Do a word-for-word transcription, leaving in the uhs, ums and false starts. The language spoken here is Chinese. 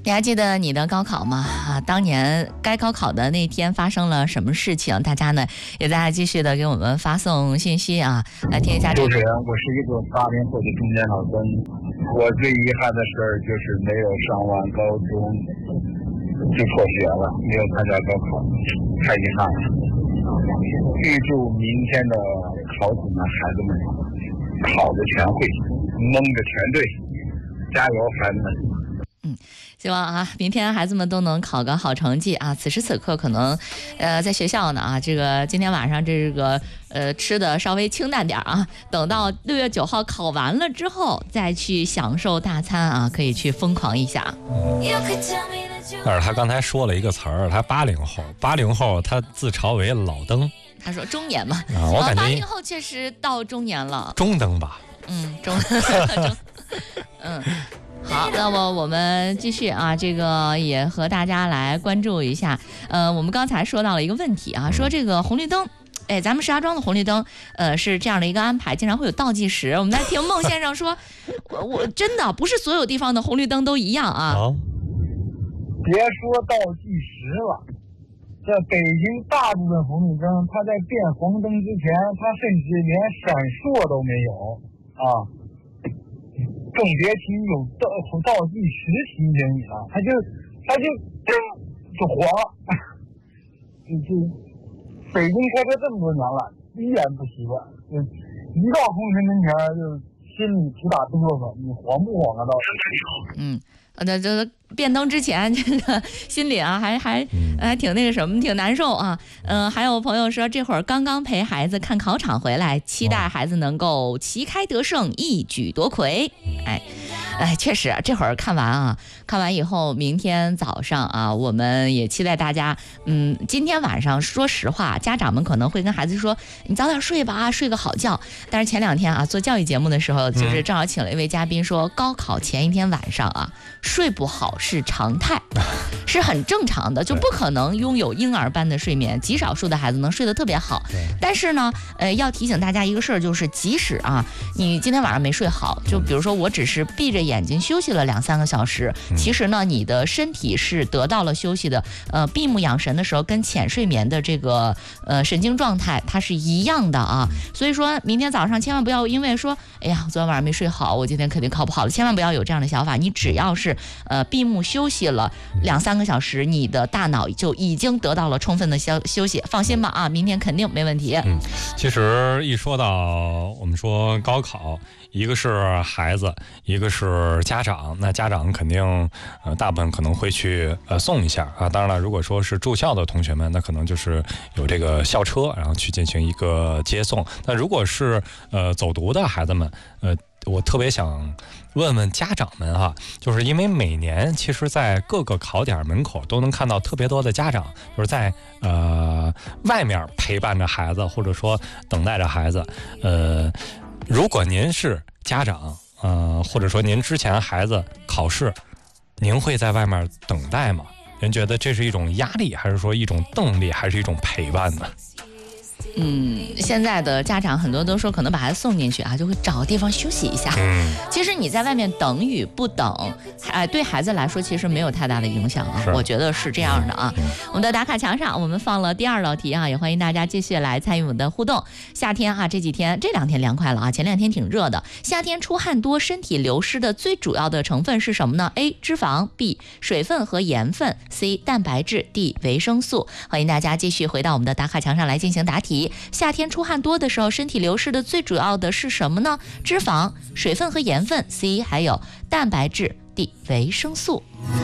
你还记得你的高考吗？啊，当年该高考的那天发生了什么事情？大家呢也在继续的给我们发送信息啊，来听一下这个。 主持人，我是一个八零后的中年老孙，我最遗憾的事儿就是没有上完高中就辍学了，没有参加高考，太遗憾了。预祝明天的考子们、孩子们考的全会，蒙的全对，加油，孩子们！ 嗯，希望啊，明天孩子们都能考个好成绩啊！此时此刻可能，呃，在学校呢啊，这个今天晚上这个呃吃的稍微清淡点啊，等到六月九号考完了之后再去享受大餐啊，可以去疯狂一下。 但是他刚才说了一个词儿，他八零后，八零后他自嘲为老登。 他说中年嘛， 啊，我感觉八零后确实到中年了， 中登吧。 嗯，中，中嗯。好，那么我们继续啊，这个也和大家来关注一下。呃，我们刚才说到了一个问题啊，说这个红绿灯，哎，咱们石家庄的红绿灯，呃，是这样的一个安排，经常会有倒计时。我们在听孟先生说，我我真的不是所有地方的红绿灯都一样啊。 好，别说倒计时了，在北京大部分红绿灯，它在变黄灯之前，它甚至连闪烁都没有啊。更别提有倒倒计时提醒你了，他就他就就就黄了，就就北京开车这么多年了，依然不习惯，就一到红绿灯跟前就心里直打哆嗦，你黄不黄啊？到底？ 嗯。呃，这变灯之前，这个心里啊，还还还挺那个什么，挺难受啊。嗯、呃，还有朋友说，这会儿刚刚陪孩子看考场回来，期待孩子能够旗开得胜，一举夺魁。哎，哎，确实，这会儿看完啊，看完以后，明天早上啊，我们也期待大家。嗯，今天晚上，说实话，家长们可能会跟孩子说，你早点睡吧，睡个好觉。但是前两天啊，做教育节目的时候，就是正好请了一位嘉宾说，高考前一天晚上啊。睡不好是常态，是很正常的，就不可能拥有婴儿般的睡眠，极少数的孩子能睡得特别好。但是呢，呃，要提醒大家一个事儿，就是即使啊，你今天晚上没睡好，就比如说我只是闭着眼睛休息了两三个小时，其实呢，你的身体是得到了休息的。呃，闭目养神的时候，跟浅睡眠的这个呃神经状态它是一样的啊。所以说明天早上千万不要因为说，哎呀，昨天晚上没睡好，我今天肯定考不好了，千万不要有这样的想法。你只要是呃，闭目休息了两三个小时，你的大脑就已经得到了充分的休休息，放心吧啊，明天肯定没问题。 嗯，其实一说到我们说高考，一个是孩子，一个是家长，那家长肯定呃大部分可能会去呃送一下啊。当然了，如果说是住校的同学们，那可能就是有这个校车，然后去进行一个接送。那如果是呃走读的孩子们，呃。我特别想问问家长们哈，就是因为每年其实在各个考点门口都能看到特别多的家长，就是在呃外面陪伴着孩子，或者说等待着孩子。呃，如果您是家长，呃，或者说您之前孩子考试，您会在外面等待吗？您觉得这是一种压力，还是说一种动力，还是一种陪伴呢？ 嗯，现在的家长很多都说可能把孩子送进去啊，就会找个地方休息一下。 嗯， 其实你在外面等与不等，哎，对孩子来说其实没有太大的影响啊，我觉得是这样的啊。嗯、我们的打卡墙上我们放了第二道题啊，也欢迎大家继续来参与我们的互动。夏天啊，这几天这两天凉快了啊，前两天挺热的。夏天出汗多，身体流失的最主要的成分是什么呢 ？A. 脂肪 B. 水分和盐分 C. 蛋白质 D. 维生素。欢迎大家继续回到我们的打卡墙上来进行答题。夏天出汗多的时候，身体流失的最主要的是什么呢？脂肪、水分和盐分 C， 还有蛋白质 D 维生素。